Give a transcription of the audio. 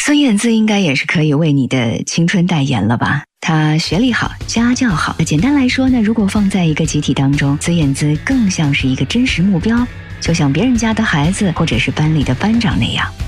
孙燕姿应该也是可以为你的青春代言了吧？她学历好，家教好。简单来说呢，如果放在一个集体当中，孙燕姿更像是一个真实目标，就像别人家的孩子或者是班里的班长那样。